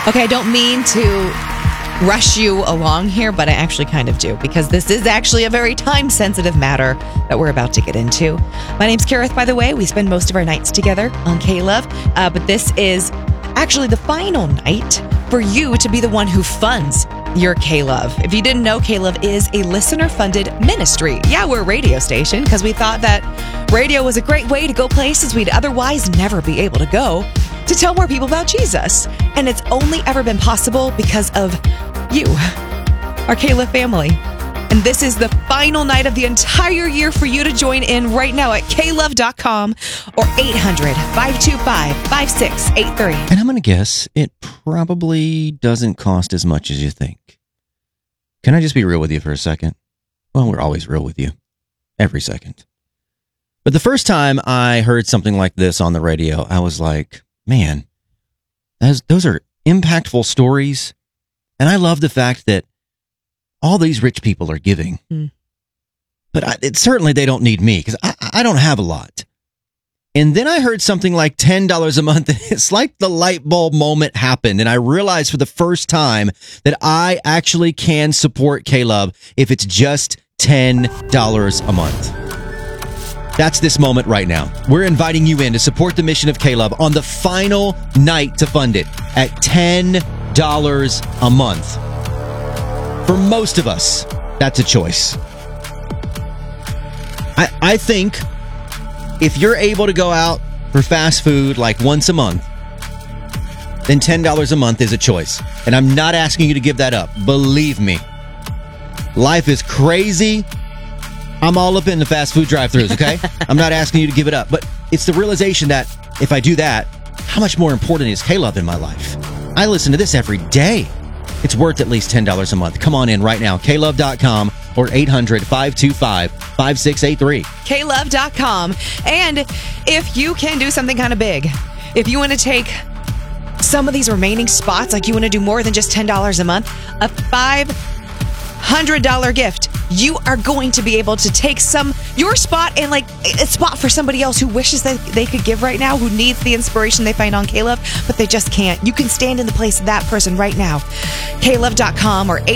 Okay, I don't mean to rush you along here, but I actually kind of do, because this is actually a very time-sensitive matter that we're about to get into. My name's Kareth, by the way. We spend most of our nights together on K-Love, but this is actually the final night for you to be the one who funds your K-Love. If you didn't know, K-Love is a listener-funded ministry. Yeah, we're a radio station because we thought that radio was a great way to go places we'd otherwise never be able to go, to tell more people about Jesus. And it's only ever been possible because of you, our K-Love family. And this is the final night of the entire year for you to join in right now at klove.com or 800-525-5683. And I'm going to guess it probably doesn't cost as much as you think. Can I just be real with you for a second? Well, we're always real with you. Every second. But the first time I heard something like this on the radio, I was like, man, those are impactful stories. And I love the fact that all these rich people are giving. But certainly they don't need me because I don't have a lot. And then I heard something like $10 a month. And it's like the light bulb moment happened. And I realized for the first time that I actually can support K-Love if it's just $10 a month. That's this moment right now. We're inviting you in to support the mission of K-Love on the final night to fund it at $10 a month. For most of us, that's a choice. I think if you're able to go out for fast food like once a month, then $10 a month is a choice. And I'm not asking you to give that up. Believe me. Life is crazy. I'm all up in the fast food drive-thrus, okay? I'm not asking you to give it up. But it's the realization that if I do that, how much more important is K-Love in my life? I listen to this every day. It's worth at least $10 a month. Come on in right now. klove.com or 800-525-5683. klove.com. And if you can do something kind of big, if you want to take some of these remaining spots, like you want to do more than just $10 a month, a $500 gift, you are going to be able to take your spot and like a spot for somebody else who wishes that they could give right now, who needs the inspiration they find on K-Love, but they just can't. You can stand in the place of that person right now. klove.com or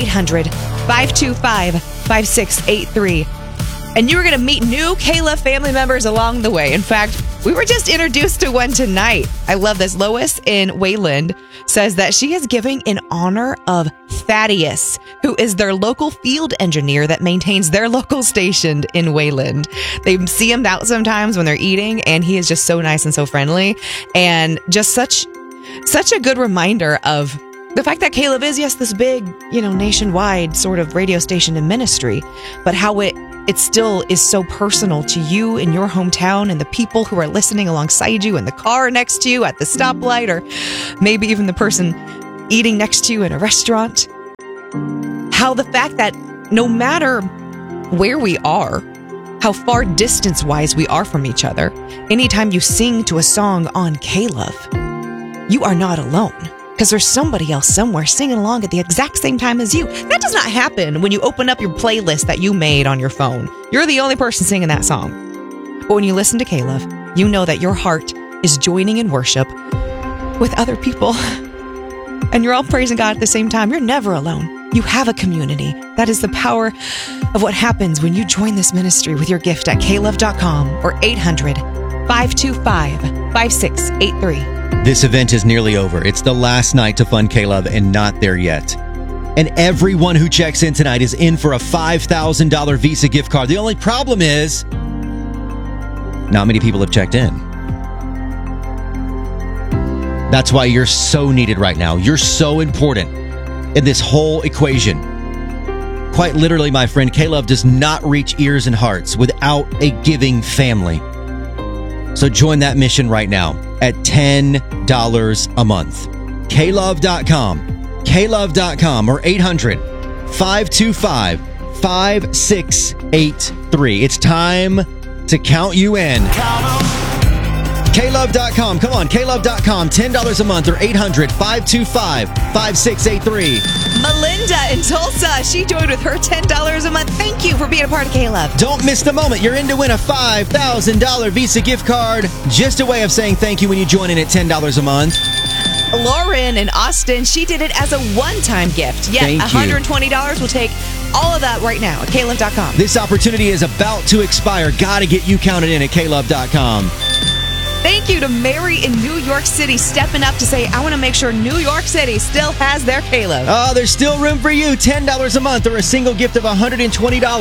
800-525-5683. And you're going to meet new K-Love family members along the way. In fact, we were just introduced to one tonight. I love this. Lois in Wayland says that she is giving in honor of Thaddeus, who is their local field engineer that maintains their local station in Wayland. They see him out sometimes when they're eating, and he is just so nice and so friendly, and just such a good reminder of the fact that K-Love is, yes, this big, nationwide sort of radio station and ministry, but how it still is so personal to you in your hometown and the people who are listening alongside you in the car next to you at the stoplight, or maybe even the person eating next to you in a restaurant. How the fact that no matter where we are, how far distance-wise we are from each other, anytime you sing to a song on K-Love, you are not alone. Because there's somebody else somewhere singing along at the exact same time as you. That does not happen when you open up your playlist that you made on your phone. You're the only person singing that song. But when you listen to K-Love, you know that your heart is joining in worship with other people. And you're all praising God at the same time. You're never alone. You have a community. That is the power of what happens when you join this ministry with your gift at klove.com or 800-525-5683. This event is nearly over. It's the last night to fund K-Love and not there yet. And everyone who checks in tonight is in for a $5,000 Visa gift card. The only problem is not many people have checked in. That's why you're so needed right now. You're so important in this whole equation. Quite literally, my friend, K-Love does not reach ears and hearts without a giving family. So join that mission right now at $10 a month. klove.com or 800-525-5683. It's time to count you in. klove.com. Come on, klove.com. $10 a month or 800-525-5683. Melinda in Tulsa, she joined with her $10 a month. Thank you for being a part of K-Love. Don't miss the moment. You're in to win a $5,000 Visa gift card. Just a way of saying thank you when you join in at $10 a month. Lauren in Austin, she did it as a one-time gift. Yeah, Thank you. $120. We'll take all of that right now at klove.com. This opportunity is about to expire. Got to get you counted in at klove.com. Thank you to Mary in New York City stepping up to say, I want to make sure New York City still has their K-Love. Oh, there's still room for you. $10 a month or a single gift of $120.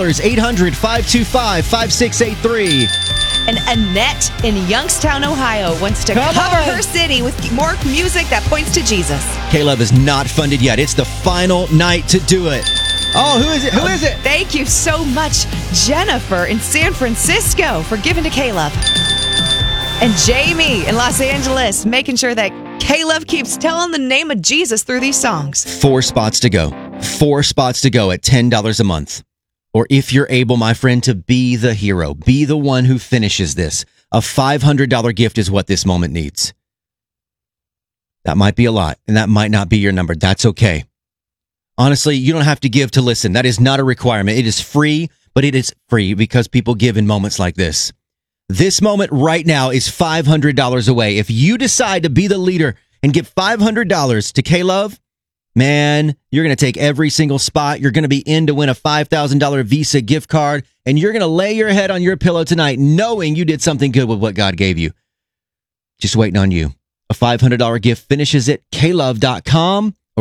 800-525-5683. And Annette in Youngstown, Ohio wants to Come cover on. her city with more music that points to Jesus. K-Love is not funded yet. It's the final night to do it. Oh, who is it? Who is it? Thank you so much, Jennifer in San Francisco, for giving to K-Love. And Jamie in Los Angeles, making sure that K-Love keeps telling the name of Jesus through these songs. 4 spots to go. 4 spots to go at $10 a month. Or if you're able, my friend, to be the hero, be the one who finishes this. A $500 gift is what this moment needs. That might be a lot, and that might not be your number. That's okay. Honestly, you don't have to give to listen. That is not a requirement. It is free, but it is free because people give in moments like this. This moment right now is $500 away. If you decide to be the leader and give $500 to K-Love, man, you're going to take every single spot. You're going to be in to win a $5,000 Visa gift card, and you're going to lay your head on your pillow tonight knowing you did something good with what God gave you. Just waiting on you. A $500 gift finishes at klove.com or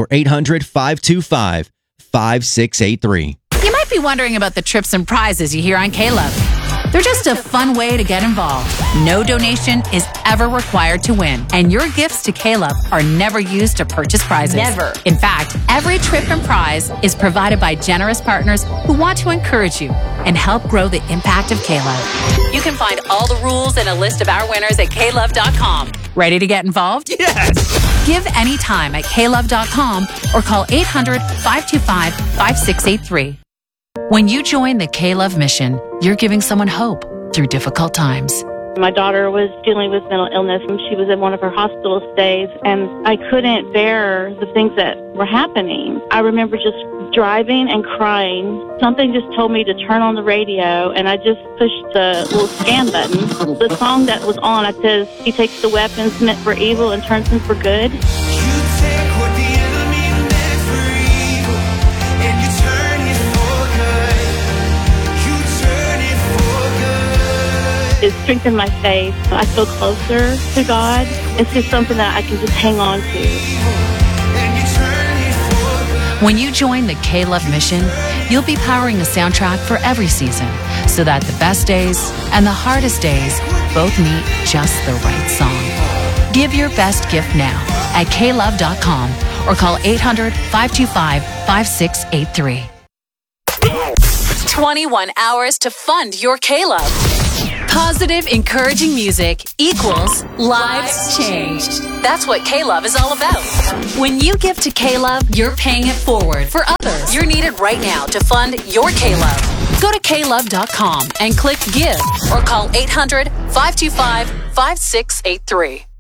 800-525-5683. You might be wondering about the trips and prizes you hear on K-Love. They're just a fun way to get involved. No donation is ever required to win, and your gifts to K-Love are never used to purchase prizes. Never. In fact, every trip and prize is provided by generous partners who want to encourage you and help grow the impact of K-Love. You can find all the rules and a list of our winners at klove.com. Ready to get involved? Yes! Give anytime at klove.com or call 800-525-5683. When you join the K-Love mission, you're giving someone hope through difficult times. My daughter was dealing with mental illness, and she was in one of her hospital stays, and I couldn't bear the things that were happening. I remember just driving and crying. Something just told me to turn on the radio, and I just pushed the little scan button. The song that was on, it says, He takes the weapons meant for evil and turns them for good. It strengthened my faith. I feel closer to God. It's just something that I can just hang on to. When you join the K-Love mission, you'll be powering the soundtrack for every season so that the best days and the hardest days both meet just the right song. Give your best gift now at klove.com or call 800-525-5683. 21 hours to fund your K-Love. Positive, encouraging music equals lives changed. That's what K-Love is all about. When you give to K-Love, you're paying it forward for others. You're needed right now to fund your K-Love. Go to klove.com and click Give or call 800-525-5683.